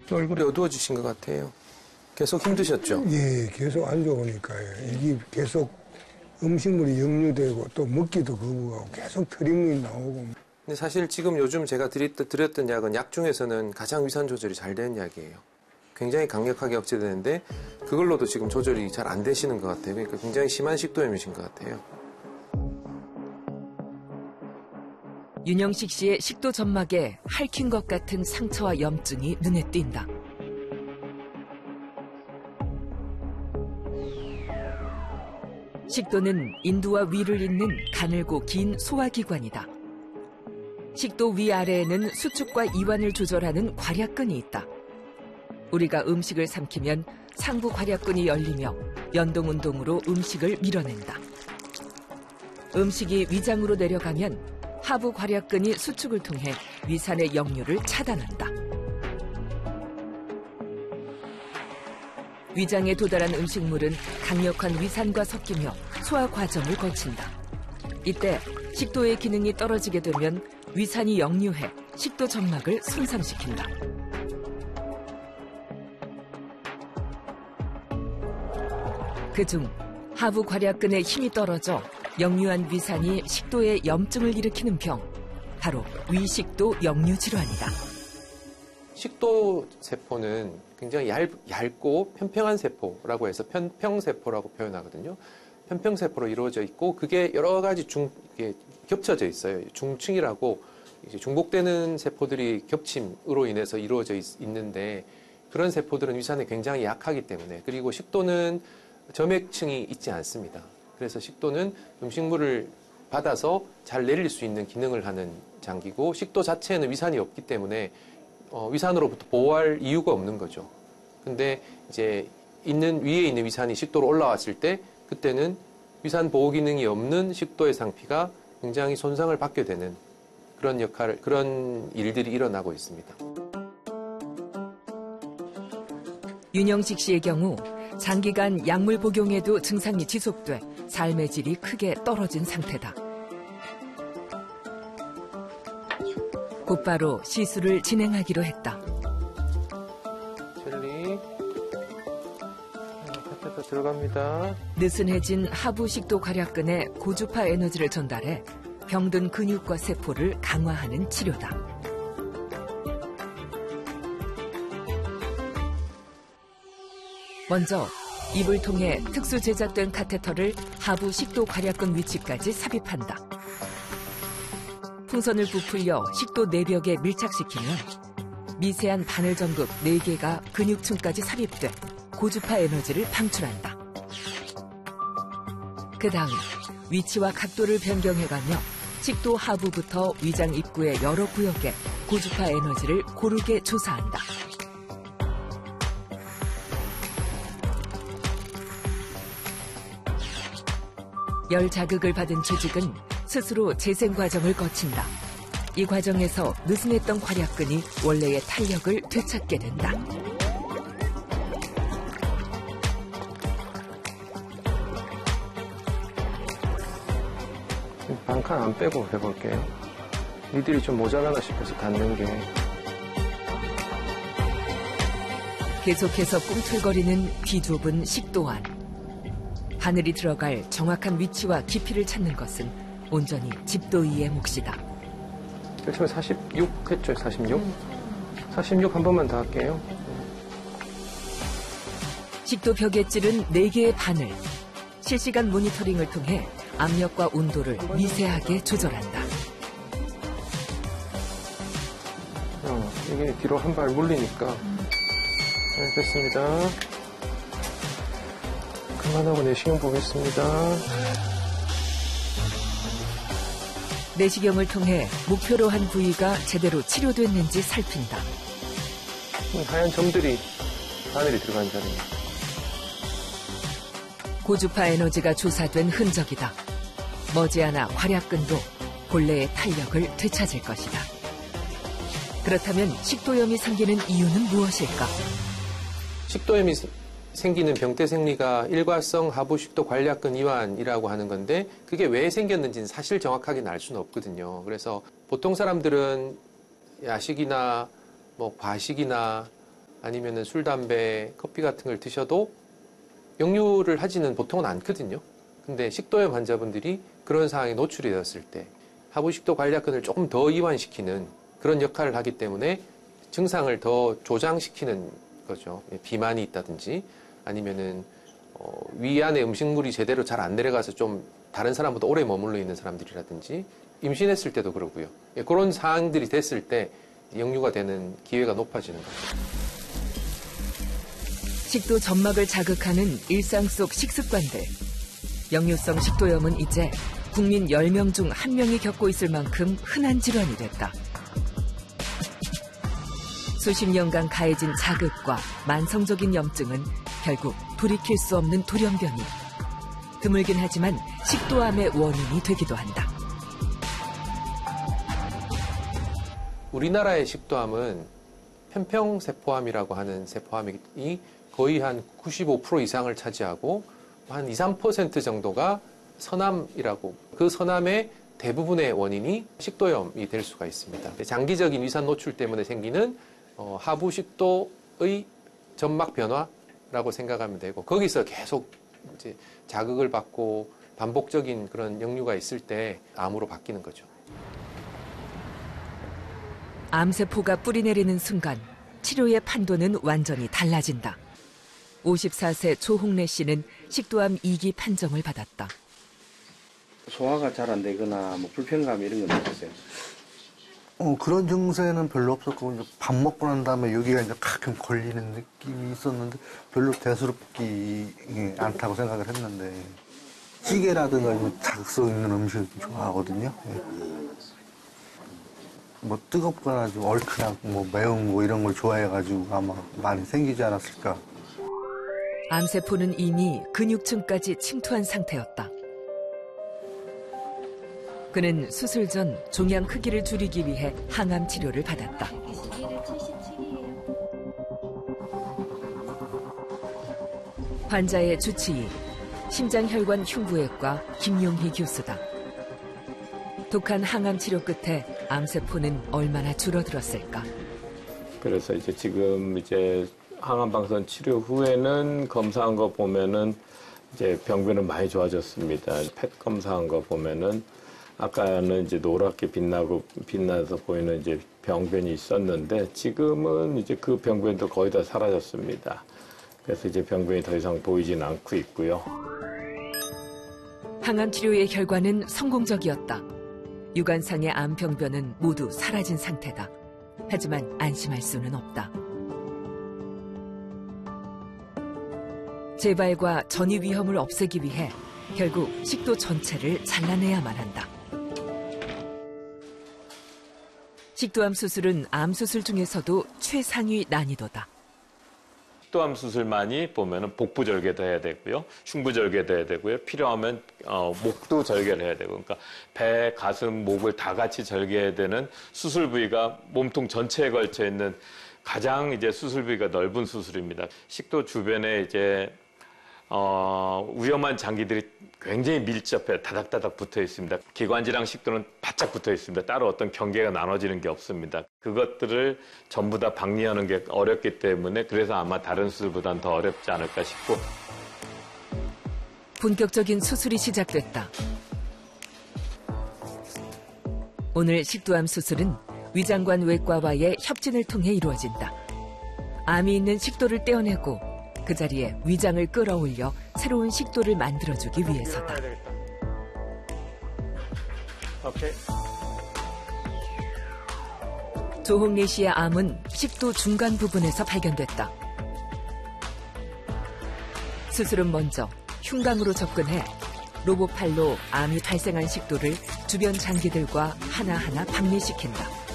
얼굴이 어두워지신 것 같아요. 계속 힘드셨죠? 예, 계속 안 좋으니까요. 이게 계속 음식물이 역류되고 또 먹기도 거부하고 계속 트림이 나오고. 근데 사실 지금 요즘 제가 드렸던 약은 약 중에서는 가장 위산 조절이 잘 되는 약이에요. 굉장히 강력하게 억제되는데 그걸로도 지금 조절이 잘 안 되시는 것 같아요. 그러니까 굉장히 심한 식도염이신 것 같아요. 윤영식 씨의 식도 점막에 핥힌 것 같은 상처와 염증이 눈에 띈다. 식도는 인두와 위를 잇는 가늘고 긴 소화기관이다. 식도 위아래에는 수축과 이완을 조절하는 괄약근이 있다. 우리가 음식을 삼키면 상부 괄약근이 열리며 연동운동으로 음식을 밀어낸다. 음식이 위장으로 내려가면 하부 괄약근이 수축을 통해 위산의 역류를 차단한다. 위장에 도달한 음식물은 강력한 위산과 섞이며 소화 과정을 거친다. 이때 식도의 기능이 떨어지게 되면 위산이 역류해 식도 점막을 손상시킨다. 그중 하부 괄약근의 힘이 떨어져 역류한 위산이 식도에 염증을 일으키는 병, 바로 위식도 역류 질환이다. 식도 세포는 굉장히 얇고 편평한 세포라고 해서 편평세포라고 표현하거든요. 편평세포로 이루어져 있고 그게 여러 가지 겹쳐져 있어요. 중층이라고 이제 중복되는 세포들이 겹침으로 인해서 이루어져 있는데 그런 세포들은 위산에 굉장히 약하기 때문에 그리고 식도는 점액층이 있지 않습니다. 그래서 식도는 음식물을 받아서 잘 내릴 수 있는 기능을 하는 장기고 식도 자체에는 위산이 없기 때문에 위산으로부터 보호할 이유가 없는 거죠. 근데 이제 위에 있는 위산이 식도로 올라왔을 때 그때는 위산 보호 기능이 없는 식도의 상피가 굉장히 손상을 받게 되는 그런 일들이 일어나고 있습니다. 윤영식 씨의 경우 장기간 약물 복용에도 증상이 지속돼 삶의 질이 크게 떨어진 상태다. 곧바로 시술을 진행하기로 했다. 젤리 카테터 들어갑니다. 느슨해진 하부 식도 괄약근에 고주파 에너지를 전달해 병든 근육과 세포를 강화하는 치료다. 먼저 입을 통해 특수 제작된 카테터를 하부 식도 괄약근 위치까지 삽입한다. 풍선을 부풀려 식도 내벽에 밀착시키면 미세한 바늘 전극 4개가 근육층까지 삽입돼 고주파 에너지를 방출한다. 그 다음 위치와 각도를 변경해가며 식도 하부부터 위장 입구의 여러 구역에 고주파 에너지를 고르게 조사한다. 열 자극을 받은 조직은 스스로 재생 과정을 거친다. 이 과정에서 느슨했던 괄약근이 원래의 탄력을 되찾게 된다. 반칸 안 빼고 해볼게요. 니들이 좀 모자라나 싶어서 닿는 게. 계속해서 꿈틀거리는 비좁은 식도 안. 바늘이 들어갈 정확한 위치와 깊이를 찾는 것은 온전히 집도이의 몫이다. 처음에 46 했죠, 46? 46 한 번만 더 할게요. 식도 벽에 찌른 4개의 바늘. 실시간 모니터링을 통해 압력과 온도를 미세하게 조절한다. 이게 뒤로 한 발 물리니까. 네, 됐습니다. 그만하고 내시경 보겠습니다. 내시경을 통해 목표로 한 부위가 제대로 치료됐는지 살핀다. 하얀 점들이 바늘이 들어간 자리입니다. 고주파 에너지가 조사된 흔적이다. 머지않아 괄약근도 본래의 탄력을 되찾을 것이다. 그렇다면 식도염이 생기는 이유는 무엇일까? 식도염이 생기는 병태 생리가 일과성 하부식도 괄약근 이완이라고 하는 건데 그게 왜 생겼는지는 사실 정확하게는 알 수는 없거든요. 그래서 보통 사람들은 야식이나 과식이나 아니면은 술, 담배, 커피 같은 걸 드셔도 역류를 하지는 보통은 않거든요. 근데 식도염 환자분들이 그런 상황에 노출이 되었을 때 하부식도 관략근을 조금 더 이완시키는 그런 역할을 하기 때문에 증상을 더 조장시키는 거죠. 비만이 있다든지 아니면은 위 안에 음식물이 제대로 잘 안 내려가서 좀 다른 사람보다 오래 머물러 있는 사람들이라든지 임신했을 때도 그러고요. 그런 상황들이 됐을 때 역류가 되는 기회가 높아지는 거죠. 식도 점막을 자극하는 일상 속 식습관들. 역류성 식도염은 이제 국민 10명 중 1명이 겪고 있을 만큼 흔한 질환이 됐다. 수십 년간 가해진 자극과 만성적인 염증은 결국 돌이킬 수 없는 돌연변이. 드물긴 하지만 식도암의 원인이 되기도 한다. 우리나라의 식도암은 편평세포암이라고 하는 세포암이 거의 한 95% 이상을 차지하고 한 2, 3% 정도가 선암이라고, 그 선암의 대부분의 원인이 식도염이 될 수가 있습니다. 장기적인 위산 노출 때문에 생기는 하부식도의 점막 변화라고 생각하면 되고, 거기서 계속 이제 자극을 받고 반복적인 그런 역류가 있을 때 암으로 바뀌는 거죠. 암세포가 뿌리내리는 순간 치료의 판도는 완전히 달라진다. 54세 조홍래 씨는 식도암 2기 판정을 받았다. 소화가 잘 안 되거나 뭐 불편감 이런 건 없었어요? 그런 증세는 별로 없었고 이제 밥 먹고 난 다음에 여기가 이제 가끔 걸리는 느낌이 있었는데 별로 대수롭지 않다고 생각을 했는데 찌개라든가 자극성 있는 음식을 좋아하거든요. 뭐 뜨겁거나 좀 얼큰하고 뭐 매운 거 이런 걸 좋아해가지고 아마 많이 생기지 않았을까. 암세포는 이미 근육층까지 침투한 상태였다. 그는 수술 전 종양 크기를 줄이기 위해 항암 치료를 받았다. 환자의 주치의, 심장혈관 흉부외과 김용희 교수다. 독한 항암 치료 끝에 암세포는 얼마나 줄어들었을까? 그래서 이제 지금 이제 항암방사선 치료 후에는 검사한 거 보면은 이제 병변은 많이 좋아졌습니다. 펫 검사한 거 보면은 아까는 이제 노랗게 빛나서 보이는 이제 병변이 있었는데 지금은 이제 그 병변도 거의 다 사라졌습니다. 그래서 이제 병변이 더 이상 보이진 않고 있고요. 항암 치료의 결과는 성공적이었다. 유관상의 암병변은 모두 사라진 상태다. 하지만 안심할 수는 없다. 재발과 전이 위험을 없애기 위해 결국 식도 전체를 잘라내야만 한다. 식도암 수술은 암 수술 중에서도 최상위 난이도다. 식도암 수술만이 보면은 복부 절개도 해야 되고요, 흉부 절개도 해야 되고요, 필요하면 목도 절개를 해야 되고, 그러니까 배, 가슴, 목을 다 같이 절개해야 되는 수술 부위가 몸통 전체에 걸쳐 있는 가장 이제 수술 부위가 넓은 수술입니다. 식도 주변에 이제 위험한 장기들이 굉장히 밀접해 다닥다닥 붙어 있습니다. 기관지랑 식도는 바짝 붙어 있습니다. 따로 어떤 경계가 나눠지는 게 없습니다. 그것들을 전부 다 박리하는 게 어렵기 때문에 그래서 아마 다른 수술보다는 더 어렵지 않을까 싶고. 본격적인 수술이 시작됐다. 오늘 식도암 수술은 위장관 외과와의 협진을 통해 이루어진다. 암이 있는 식도를 떼어내고 그 자리에 위장을 끌어올려 새로운 식도를 만들어주기 위해서다. 오케이. 조홍래 씨의 암은 식도 중간 부분에서 발견됐다. 수술은 먼저 흉곽으로 접근해 로봇팔로 암이 발생한 식도를 주변 장기들과 하나하나 박리시킨다.